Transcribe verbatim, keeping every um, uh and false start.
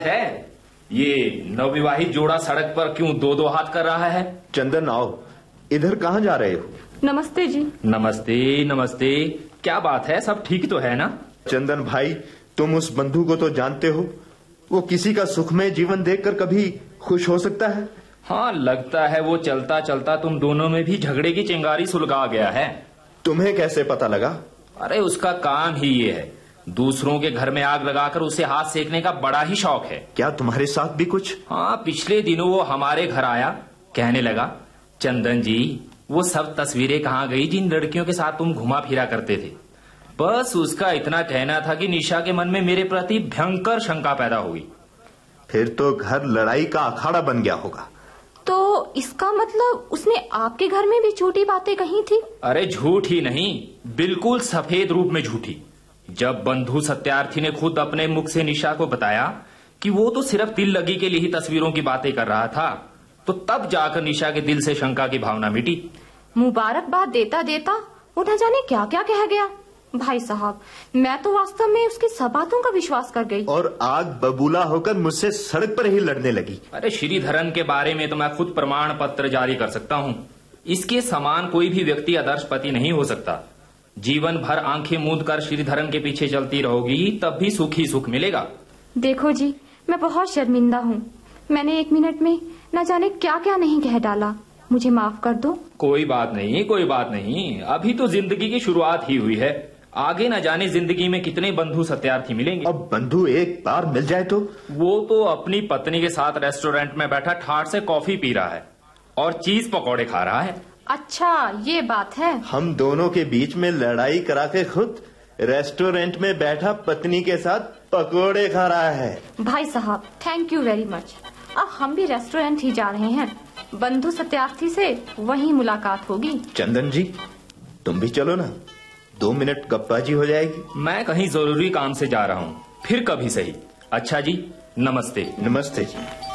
है ये नवविवाहित जोड़ा सड़क पर क्यों दो दो हाथ कर रहा है? चंदन आओ, इधर कहाँ जा रहे हो? नमस्ते जी। नमस्ते नमस्ते। क्या बात है, सब ठीक तो है ना? चंदन भाई, तुम उस बंधु को तो जानते हो, वो किसी का सुखमय जीवन देखकर कभी खुश हो सकता है? हाँ, लगता है वो चलता चलता तुम दोनों में भी झगड़े की चिंगारी सुलगा गया है। तुम्हें कैसे पता लगा? अरे उसका काम ही ये है, दूसरों के घर में आग लगाकर उसे हाथ सेकने का बड़ा ही शौक है। क्या तुम्हारे साथ भी कुछ? हाँ, पिछले दिनों वो हमारे घर आया, कहने लगा, चंदन जी वो सब तस्वीरें कहाँ गई जिन लड़कियों के साथ तुम घुमा फिरा करते थे। बस उसका इतना कहना था कि निशा के मन में मेरे प्रति भयंकर शंका पैदा हुई। फिर तो घर लड़ाई का अखाड़ा बन गया होगा। तो इसका मतलब उसने आपके घर में भी झूठी बातें कही थी? अरे झूठी नहीं, बिल्कुल सफेद रूप में झूठी। जब बंधु सत्यार्थी ने खुद अपने मुख से निशा को बताया कि वो तो सिर्फ दिल लगी के लिए ही तस्वीरों की बातें कर रहा था, तो तब जाकर निशा के दिल से शंका की भावना मिटी। मुबारकबाद देता देता वो न जाने क्या क्या कह गया। भाई साहब, मैं तो वास्तव में उसकी सब बातों का विश्वास कर गई और आग बबूला होकर मुझसे सड़क पर ही लड़ने लगी। अरे श्रीधरन के बारे में तो मैं खुद प्रमाण पत्र जारी कर सकता हूँ। इसके समान कोई भी व्यक्ति आदर्श पति नहीं हो सकता। जीवन भर आंखें मूंद कर श्रीधरन के पीछे चलती रहोगी, तब भी सुख ही सुख मिलेगा। देखो जी, मैं बहुत शर्मिंदा हूँ। मैंने एक मिनट में न जाने क्या क्या नहीं कह डाला, मुझे माफ कर दो। कोई बात नहीं, कोई बात नहीं, अभी तो जिंदगी की शुरुआत ही हुई है। आगे न जाने जिंदगी में कितने बंधु सत्यार्थी मिलेंगे। अब बंधु एक बार मिल जाए तो? वो तो अपनी पत्नी के साथ रेस्टोरेंट में बैठा ठाठ से कॉफी पी रहा है और चीज पकौड़े खा रहा है। अच्छा, ये बात है। हम दोनों के बीच में लड़ाई करा के खुद रेस्टोरेंट में बैठा पत्नी के साथ पकोड़े खा रहा है। भाई साहब, थैंक यू वेरी मच। अब हम भी रेस्टोरेंट ही जा रहे हैं। बंधु सत्यार्थी से वहीं मुलाकात होगी। चंदन जी, तुम भी चलो ना, दो मिनट गप्पाजी हो जाएगी। मैं कहीं जरूरी काम से जा रहा हूँ, फिर कभी सही। अच्छा जी, नमस्ते। नमस्ते जी।